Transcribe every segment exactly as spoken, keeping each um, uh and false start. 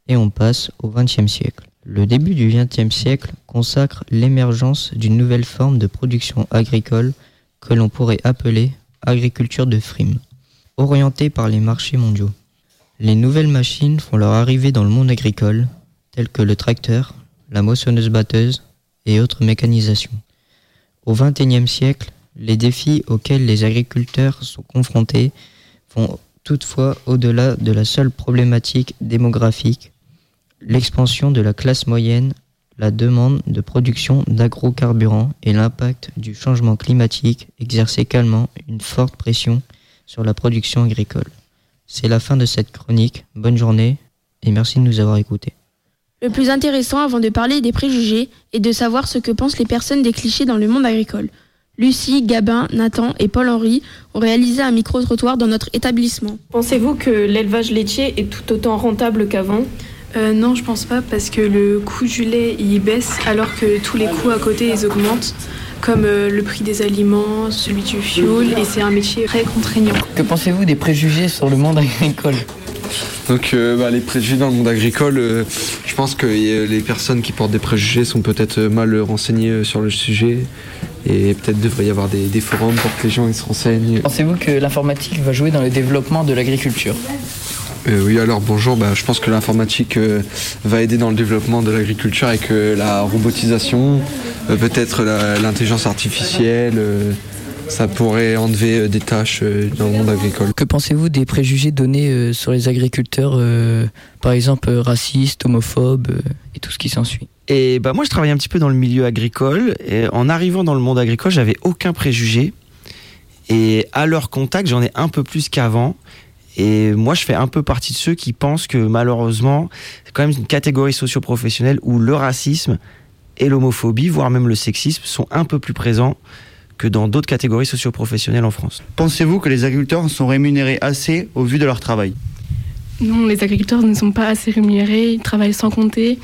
Et on passe au vingtième siècle. Le début du vingtième siècle consacre l'émergence d'une nouvelle forme de production agricole que l'on pourrait appeler agriculture de frime, orientée par les marchés mondiaux. Les nouvelles machines font leur arrivée dans le monde agricole, telles que le tracteur, la moissonneuse-batteuse et autres mécanisations. Au vingt et unième siècle, les défis auxquels les agriculteurs sont confrontés vont toutefois au-delà de la seule problématique démographique, l'expansion de la classe moyenne, la demande de production d'agrocarburants et l'impact du changement climatique exercent également une forte pression sur la production agricole. C'est la fin de cette chronique. Bonne journée et merci de nous avoir écoutés. Le plus intéressant avant de parler des préjugés est de savoir ce que pensent les personnes des clichés dans le monde agricole. Lucie, Gabin, Nathan et Paul-Henri ont réalisé un micro-trottoir dans notre établissement. Pensez-vous que l'élevage laitier est tout autant rentable qu'avant ? Euh, non, je pense pas, parce que le coût du lait il baisse alors que tous les coûts à côté ils augmentent, comme euh, le prix des aliments, celui du fioul, et c'est un métier très contraignant. Que pensez-vous des préjugés sur le monde agricole ? Donc euh, bah, les préjugés dans le monde agricole, euh, je pense que euh, les personnes qui portent des préjugés sont peut-être mal renseignées sur le sujet et peut-être devrait y avoir des, des forums pour que les gens ils se renseignent. Pensez-vous que l'informatique va jouer dans le développement de l'agriculture ? Euh, oui, alors bonjour, bah, je pense que l'informatique euh, va aider dans le développement de l'agriculture avec euh, la robotisation, euh, peut-être la, l'intelligence artificielle, euh, ça pourrait enlever euh, des tâches euh, dans le monde agricole. Que pensez-vous des préjugés donnés euh, sur les agriculteurs, euh, par exemple euh, racistes, homophobes euh, et tout ce qui s'ensuit ? Et bah moi je travaille un petit peu dans le milieu agricole et en arrivant dans le monde agricole, j'avais aucun préjugé et à leur contact, j'en ai un peu plus qu'avant. Et moi, je fais un peu partie de ceux qui pensent que malheureusement, c'est quand même une catégorie socio-professionnelle où le racisme et l'homophobie, voire même le sexisme, sont un peu plus présents que dans d'autres catégories socio-professionnelles en France. Pensez-vous que les agriculteurs sont rémunérés assez au vu de leur travail ? Non, les agriculteurs ne sont pas assez rémunérés, ils travaillent sans compter.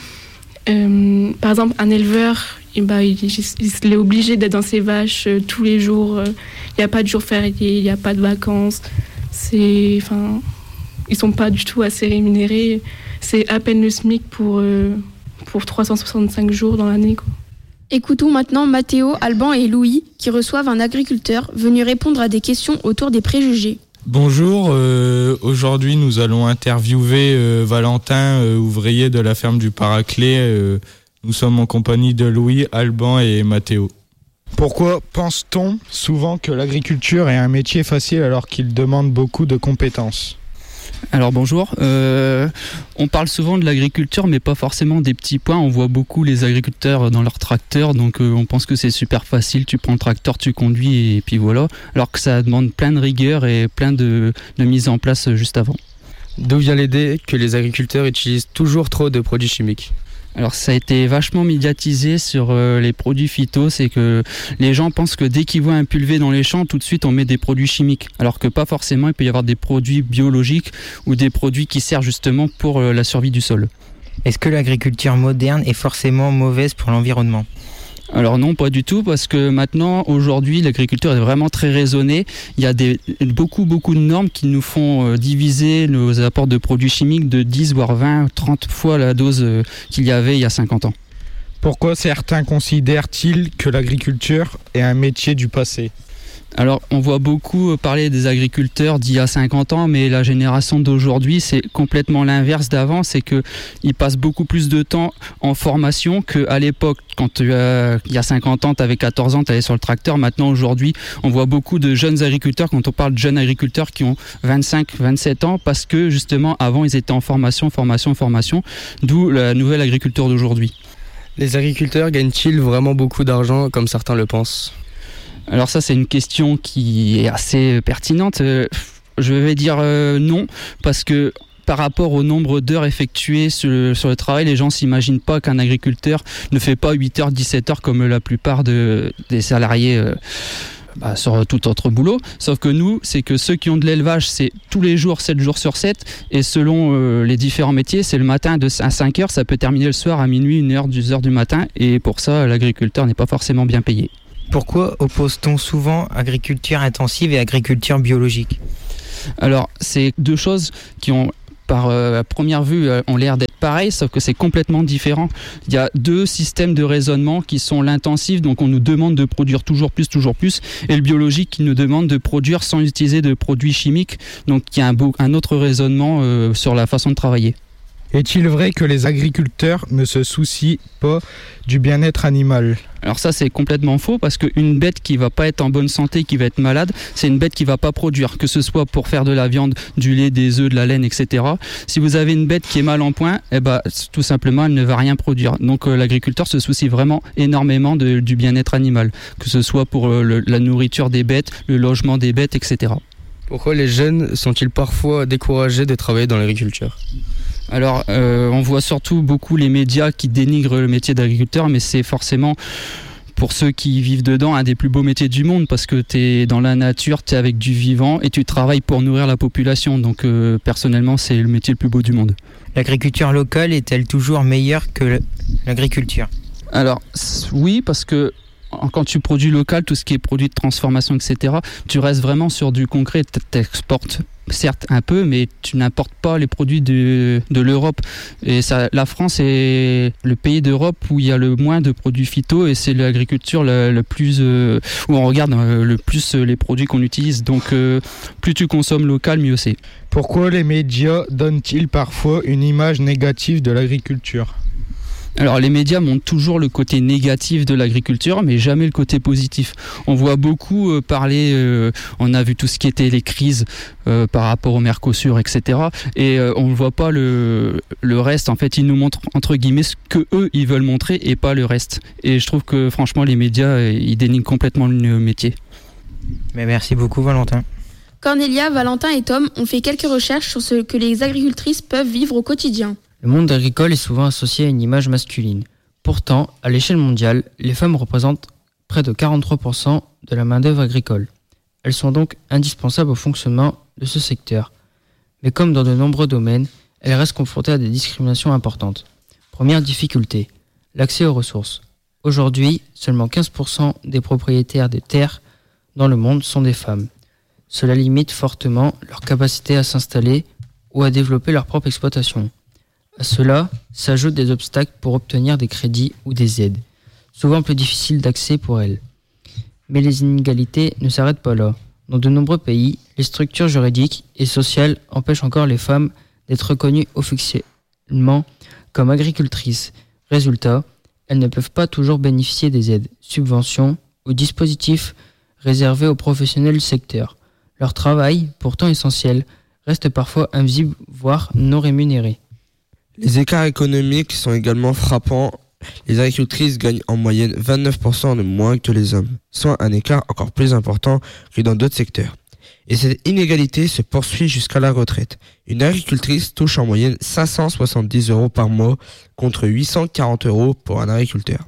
Euh, par exemple, un éleveur, eh ben, il, il est obligé d'être dans ses vaches euh, tous les jours. Il n'y a pas de jours fériés, il n'y a pas de vacances. C'est, enfin, ils sont pas du tout assez rémunérés. C'est à peine le SMIC pour, euh, pour trois cent soixante-cinq jours dans l'année, quoi. Écoutons maintenant Mathéo, Alban et Louis qui reçoivent un agriculteur venu répondre à des questions autour des préjugés. Bonjour, euh, aujourd'hui nous allons interviewer euh, Valentin, euh, ouvrier de la ferme du Paraclet. Euh, nous sommes en compagnie de Louis, Alban et Mathéo. Pourquoi pense-t-on souvent que l'agriculture est un métier facile alors qu'il demande beaucoup de compétences ? Alors bonjour, euh, on parle souvent de l'agriculture mais pas forcément des petits points. On voit beaucoup les agriculteurs dans leurs tracteurs, donc euh, on pense que c'est super facile, tu prends le tracteur, tu conduis et puis voilà. Alors que ça demande plein de rigueur et plein de, de mise en place juste avant. D'où vient l'idée que les agriculteurs utilisent toujours trop de produits chimiques ? Alors ça a été vachement médiatisé sur euh, les produits phytos, c'est que les gens pensent que dès qu'ils voient un pulvé dans les champs, tout de suite on met des produits chimiques. Alors que pas forcément, il peut y avoir des produits biologiques ou des produits qui servent justement pour euh, la survie du sol. Est-ce que l'agriculture moderne est forcément mauvaise pour l'environnement ? Alors non, pas du tout, parce que maintenant, aujourd'hui, l'agriculture est vraiment très raisonnée. Il y a des, beaucoup, beaucoup de normes qui nous font euh, diviser nos apports de produits chimiques de dix, voire vingt, trente fois la dose euh, qu'il y avait il y a cinquante ans. Pourquoi certains considèrent-ils que l'agriculture est un métier du passé ? Alors, on voit beaucoup parler des agriculteurs d'il y a cinquante ans, mais la génération d'aujourd'hui, c'est complètement l'inverse d'avant. C'est qu'ils passent beaucoup plus de temps en formation qu'à l'époque. Quand euh, il y a cinquante ans, tu avais quatorze ans, tu allais sur le tracteur. Maintenant, aujourd'hui, on voit beaucoup de jeunes agriculteurs, quand on parle de jeunes agriculteurs qui ont vingt-cinq, vingt-sept ans, parce que justement, avant, ils étaient en formation, formation, formation, d'où la nouvelle agriculture d'aujourd'hui. Les agriculteurs gagnent-ils vraiment beaucoup d'argent, comme certains le pensent ? Alors ça, c'est une question qui est assez pertinente. Euh, je vais dire euh, non, parce que par rapport au nombre d'heures effectuées sur le, sur le travail, les gens ne s'imaginent pas qu'un agriculteur ne fait pas huit heures, dix-sept heures comme la plupart de, des salariés euh, bah, sur tout autre boulot. Sauf que nous, c'est que ceux qui ont de l'élevage, c'est tous les jours, sept jours sur sept. Et selon euh, les différents métiers, c'est le matin de, à cinq heures, ça peut terminer le soir à minuit, une heure, deux heures du matin. Et pour ça, l'agriculteur n'est pas forcément bien payé. Pourquoi oppose-t-on souvent agriculture intensive et agriculture biologique ? Alors, c'est deux choses qui ont par euh, à première vue euh, ont l'air d'être pareils, sauf que c'est complètement différent. Il y a deux systèmes de raisonnement qui sont l'intensif, donc on nous demande de produire toujours plus, toujours plus, et le biologique qui nous demande de produire sans utiliser de produits chimiques. Donc il y a un, beau, un autre raisonnement euh, sur la façon de travailler. Est-il vrai que les agriculteurs ne se soucient pas du bien-être animal ? Alors ça c'est complètement faux, parce qu'une bête qui va pas être en bonne santé, qui va être malade, c'est une bête qui va pas produire, que ce soit pour faire de la viande, du lait, des œufs, de la laine, et cetera. Si vous avez une bête qui est mal en point, eh ben, tout simplement elle ne va rien produire. Donc euh, l'agriculteur se soucie vraiment énormément de, du bien-être animal, que ce soit pour euh, le, la nourriture des bêtes, le logement des bêtes, et cetera. Pourquoi les jeunes sont-ils parfois découragés de travailler dans l'agriculture ? Alors, euh, on voit surtout beaucoup les médias qui dénigrent le métier d'agriculteur, mais c'est forcément, pour ceux qui vivent dedans, un des plus beaux métiers du monde, parce que tu es dans la nature, tu es avec du vivant et tu travailles pour nourrir la population. Donc, euh, personnellement, c'est le métier le plus beau du monde. L'agriculture locale est-elle toujours meilleure que l'agriculture ? Alors, oui, parce que quand tu produis local, tout ce qui est produit de transformation, et cetera, tu restes vraiment sur du concret, tu exportes certes un peu, mais tu n'importes pas les produits de, de l'Europe. Et ça, la France est le pays d'Europe où il y a le moins de produits phyto, et c'est l'agriculture le, le plus euh, où on regarde euh, le plus les produits qu'on utilise. Donc euh, plus tu consommes local, mieux c'est. Pourquoi les médias donnent-ils parfois une image négative de l'agriculture ? Alors les médias montrent toujours le côté négatif de l'agriculture, mais jamais le côté positif. On voit beaucoup euh, parler, euh, on a vu tout ce qui était les crises euh, par rapport au Mercosur, et cetera. Et euh, on ne voit pas le, le reste. En fait, ils nous montrent entre guillemets ce que eux ils veulent montrer et pas le reste. Et je trouve que franchement les médias ils dénigrent complètement le métier. Mais merci beaucoup Valentin. Cornelia, Valentin et Tom ont fait quelques recherches sur ce que les agricultrices peuvent vivre au quotidien. Le monde agricole est souvent associé à une image masculine. Pourtant, à l'échelle mondiale, les femmes représentent près de quarante-trois pour cent de la main-d'œuvre agricole. Elles sont donc indispensables au fonctionnement de ce secteur. Mais comme dans de nombreux domaines, elles restent confrontées à des discriminations importantes. Première difficulté, l'accès aux ressources. Aujourd'hui, seulement quinze pour cent des propriétaires des terres dans le monde sont des femmes. Cela limite fortement leur capacité à s'installer ou à développer leur propre exploitation. À cela s'ajoutent des obstacles pour obtenir des crédits ou des aides, souvent plus difficiles d'accès pour elles. Mais les inégalités ne s'arrêtent pas là. Dans de nombreux pays, les structures juridiques et sociales empêchent encore les femmes d'être reconnues officiellement comme agricultrices. Résultat, elles ne peuvent pas toujours bénéficier des aides, subventions ou dispositifs réservés aux professionnels du secteur. Leur travail, pourtant essentiel, reste parfois invisible, voire non rémunéré. Les écarts économiques sont également frappants. Les agricultrices gagnent en moyenne vingt-neuf pour cent de moins que les hommes, soit un écart encore plus important que dans d'autres secteurs. Et cette inégalité se poursuit jusqu'à la retraite. Une agricultrice touche en moyenne cinq cent soixante-dix euros par mois contre huit cent quarante euros pour un agriculteur.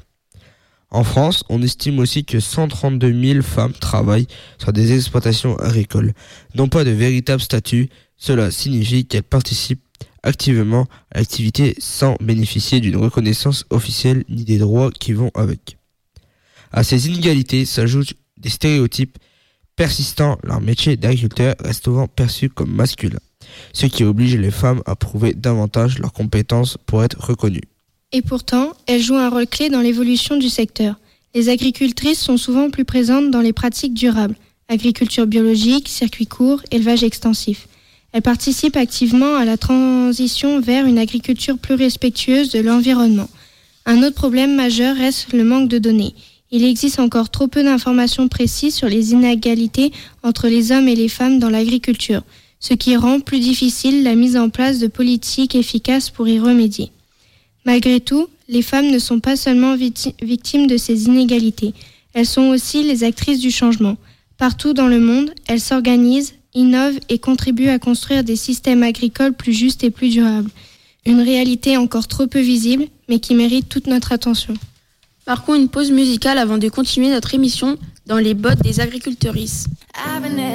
En France, on estime aussi que cent trente-deux mille femmes travaillent sur des exploitations agricoles, n'ont pas de véritable statut. Cela signifie qu'elles participent activement à l'activité sans bénéficier d'une reconnaissance officielle ni des droits qui vont avec. À ces inégalités s'ajoutent des stéréotypes persistants. Leur métier d'agriculteur reste souvent perçu comme masculin, ce qui oblige les femmes à prouver davantage leurs compétences pour être reconnues. Et pourtant, elles jouent un rôle clé dans l'évolution du secteur. Les agricultrices sont souvent plus présentes dans les pratiques durables, agriculture biologique, circuits courts, élevage extensif. Elles participent activement à la transition vers une agriculture plus respectueuse de l'environnement. Un autre problème majeur reste le manque de données. Il existe encore trop peu d'informations précises sur les inégalités entre les hommes et les femmes dans l'agriculture, ce qui rend plus difficile la mise en place de politiques efficaces pour y remédier. Malgré tout, les femmes ne sont pas seulement victimes de ces inégalités. Elles sont aussi les actrices du changement. Partout dans le monde, elles s'organisent, innovent et contribuent à construire des systèmes agricoles plus justes et plus durables. Une réalité encore trop peu visible, mais qui mérite toute notre attention. Marquons une pause musicale avant de continuer notre émission dans les bottes des agricultrices.